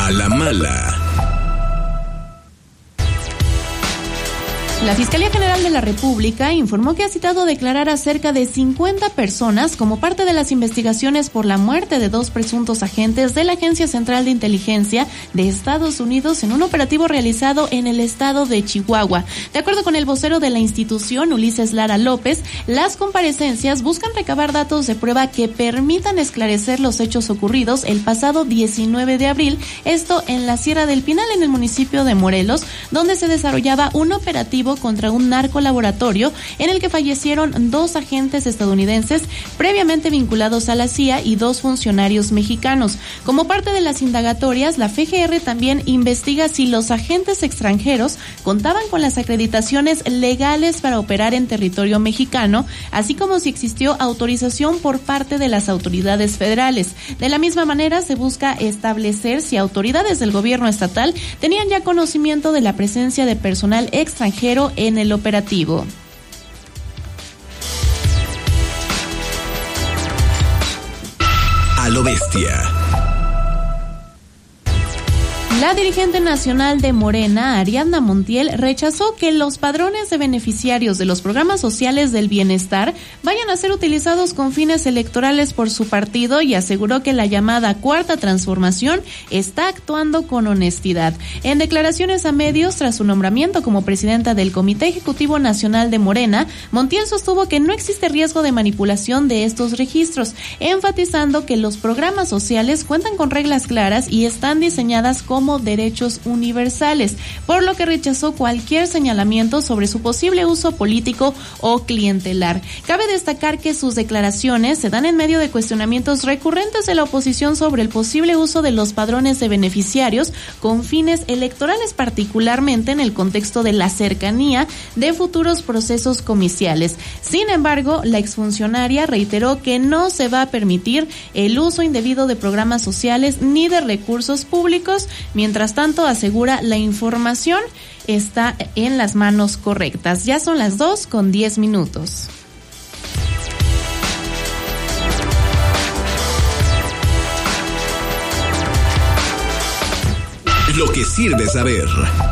A la mala. La Fiscalía General de la República informó que ha citado a declarar a cerca de 50 personas como parte de las investigaciones por la muerte de 2 presuntos agentes de la Agencia Central de Inteligencia de Estados Unidos en un operativo realizado en el estado de Chihuahua. De acuerdo con el vocero de la institución, Ulises Lara López, las comparecencias buscan recabar datos de prueba que permitan esclarecer los hechos ocurridos el pasado 19 de abril, esto en la Sierra del Pinal, en el municipio de Morelos, donde se desarrollaba un operativo contra un narcolaboratorio en el que fallecieron 2 agentes estadounidenses previamente vinculados a la CIA y 2 funcionarios mexicanos. Como parte de las indagatorias, la FGR también investiga si los agentes extranjeros contaban con las acreditaciones legales para operar en territorio mexicano, así como si existió autorización por parte de las autoridades federales. De la misma manera, se busca establecer si autoridades del gobierno estatal tenían ya conocimiento de la presencia de personal extranjero en el operativo. A lo bestia. La dirigente nacional de Morena, Ariadna Montiel, rechazó que los padrones de beneficiarios de los programas sociales del bienestar vayan a ser utilizados con fines electorales por su partido y aseguró que la llamada Cuarta Transformación está actuando con honestidad. En declaraciones a medios tras su nombramiento como presidenta del Comité Ejecutivo Nacional de Morena, Montiel sostuvo que no existe riesgo de manipulación de estos registros, enfatizando que los programas sociales cuentan con reglas claras y están diseñadas como derechos universales, por lo que rechazó cualquier señalamiento sobre su posible uso político o clientelar. Cabe destacar que sus declaraciones se dan en medio de cuestionamientos recurrentes de la oposición sobre el posible uso de los padrones de beneficiarios con fines electorales, particularmente en el contexto de la cercanía de futuros procesos comiciales. Sin embargo, la exfuncionaria reiteró que no se va a permitir el uso indebido de programas sociales ni de recursos públicos. Mientras tanto, asegura, la información está en las manos correctas. Ya son las 2:10. Lo que sirve saber.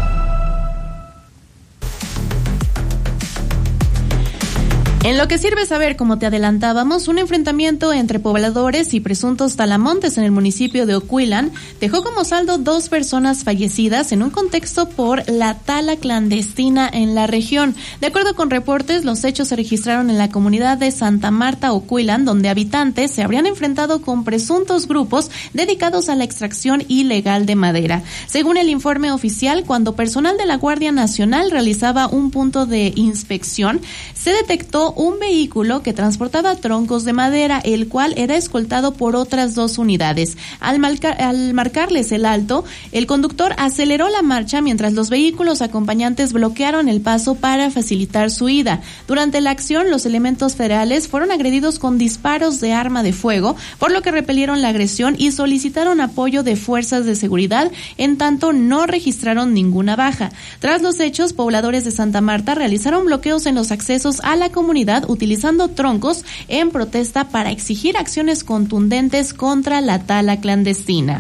En lo que sirve saber, como te adelantábamos, un enfrentamiento entre pobladores y presuntos talamontes en el municipio de Ocuilan dejó como saldo 2 personas fallecidas en un contexto por la tala clandestina en la región. De acuerdo con reportes, los hechos se registraron en la comunidad de Santa Marta, Ocuilan, donde habitantes se habrían enfrentado con presuntos grupos dedicados a la extracción ilegal de madera. Según el informe oficial, cuando personal de la Guardia Nacional realizaba un punto de inspección, se detectó un vehículo que transportaba troncos de madera, el cual era escoltado por otras 2 unidades. Al marcarles el alto, el conductor aceleró la marcha mientras los vehículos acompañantes bloquearon el paso para facilitar su huida. Durante la acción, los elementos federales fueron agredidos con disparos de arma de fuego, por lo que repelieron la agresión y solicitaron apoyo de fuerzas de seguridad, en tanto no registraron ninguna baja. Tras los hechos, pobladores de Santa Marta realizaron bloqueos en los accesos a la comunidad utilizando troncos en protesta para exigir acciones contundentes contra la tala clandestina.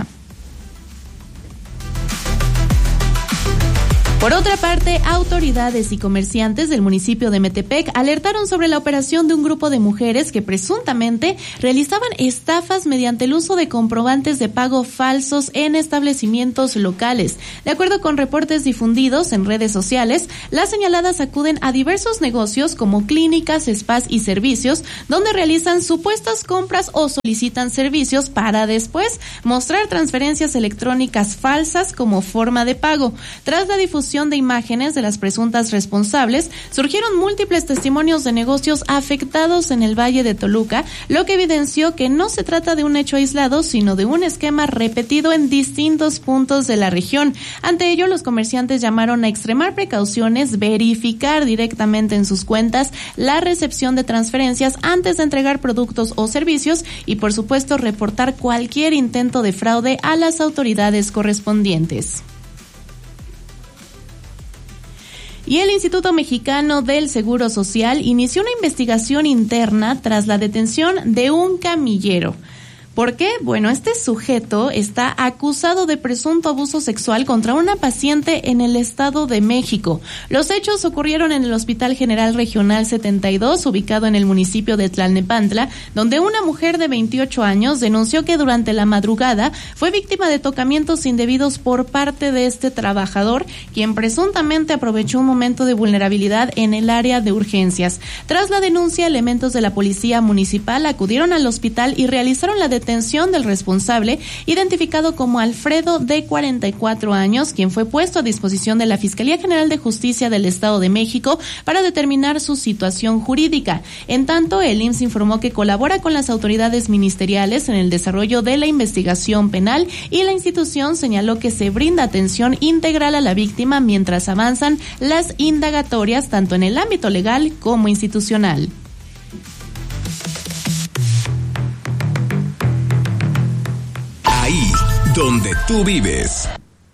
Por otra parte, autoridades y comerciantes del municipio de Metepec alertaron sobre la operación de un grupo de mujeres que presuntamente realizaban estafas mediante el uso de comprobantes de pago falsos en establecimientos locales. De acuerdo con reportes difundidos en redes sociales, las señaladas acuden a diversos negocios como clínicas, spas y servicios, donde realizan supuestas compras o solicitan servicios para después mostrar transferencias electrónicas falsas como forma de pago. Tras la difusión de imágenes de las presuntas responsables, surgieron múltiples testimonios de negocios afectados en el Valle de Toluca, lo que evidenció que no se trata de un hecho aislado, sino de un esquema repetido en distintos puntos de la región. Ante ello, los comerciantes llamaron a extremar precauciones, verificar directamente en sus cuentas la recepción de transferencias antes de entregar productos o servicios y, por supuesto, reportar cualquier intento de fraude a las autoridades correspondientes. Y el Instituto Mexicano del Seguro Social inició una investigación interna tras la detención de un camillero. ¿Por qué? Bueno, este sujeto está acusado de presunto abuso sexual contra una paciente en el Estado de México. Los hechos ocurrieron en el Hospital General Regional 72, ubicado en el municipio de Tlalnepantla, donde una mujer de 28 años denunció que durante la madrugada fue víctima de tocamientos indebidos por parte de este trabajador, quien presuntamente aprovechó un momento de vulnerabilidad en el área de urgencias. Tras la denuncia, elementos de la policía municipal acudieron al hospital y realizaron la detención del responsable, identificado como Alfredo, de 44 años, quien fue puesto a disposición de la Fiscalía General de Justicia del Estado de México para determinar su situación jurídica. En tanto, el IMSS informó que colabora con las autoridades ministeriales en el desarrollo de la investigación penal y la institución señaló que se brinda atención integral a la víctima mientras avanzan las indagatorias tanto en el ámbito legal como institucional. Ahí donde tú vives.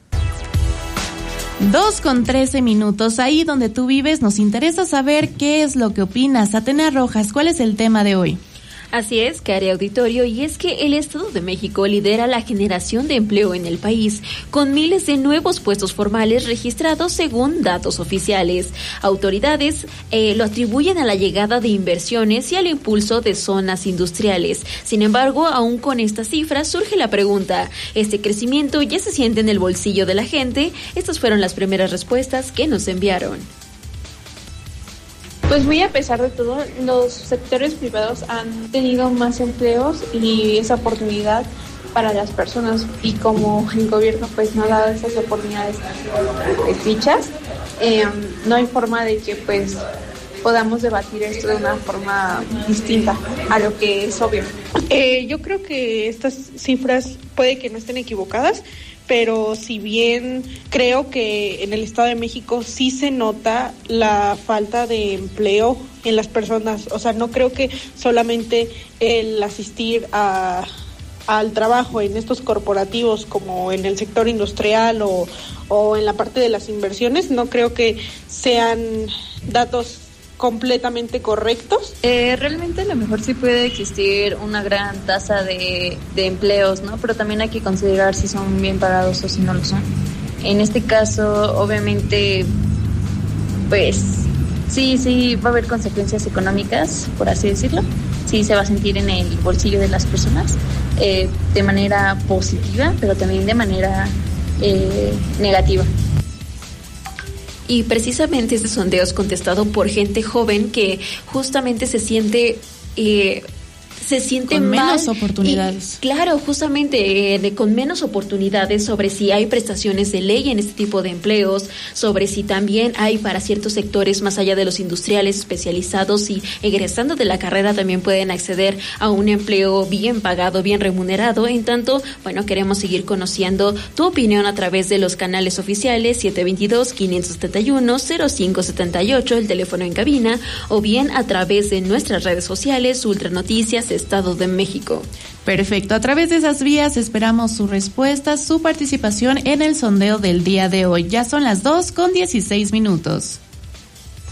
2:13, ahí donde tú vives, nos interesa saber qué es lo que opinas. Atena Rojas, ¿cuál es el tema de hoy? Así es, Cari Auditorio, y es que el Estado de México lidera la generación de empleo en el país, con miles de nuevos puestos formales registrados según datos oficiales. Autoridades lo atribuyen a la llegada de inversiones y al impulso de zonas industriales. Sin embargo, aún con estas cifras surge la pregunta, ¿este crecimiento ya se siente en el bolsillo de la gente? Estas fueron las primeras respuestas que nos enviaron. Pues muy a pesar de todo, los sectores privados han tenido más empleos y esa oportunidad para las personas, y como el gobierno pues no ha dado esas oportunidades dichas, no hay forma de que pues podamos debatir esto de una forma distinta a lo que es obvio. Yo creo que estas cifras puede que no estén equivocadas, pero si bien creo que en el Estado de México sí se nota la falta de empleo en las personas, o sea, no creo que solamente el asistir al trabajo en estos corporativos como en el sector industrial o en la parte de las inversiones, no creo que sean datos completamente correctos. Realmente a lo mejor sí puede existir una gran tasa de empleos, ¿no? Pero también hay que considerar si son bien pagados o si no lo son. En este caso, obviamente, pues sí va a haber consecuencias económicas, por así decirlo. Sí se va a sentir en el bolsillo de las personas de manera positiva, pero también de manera negativa. Y precisamente este sondeo es contestado por gente joven que justamente se siente con mal, menos oportunidades. Claro, justamente con menos oportunidades, sobre si hay prestaciones de ley en este tipo de empleos, sobre si también hay para ciertos sectores más allá de los industriales especializados y egresando de la carrera también pueden acceder a un empleo bien pagado, bien remunerado. En tanto, bueno, queremos seguir conociendo tu opinión a través de los canales oficiales 722-571-0578, el teléfono en cabina, o bien a través de nuestras redes sociales, Ultranoticias Estado de México. Perfecto, a través de esas vías esperamos su respuesta, su participación en el sondeo del día de hoy. Ya son las 2:16.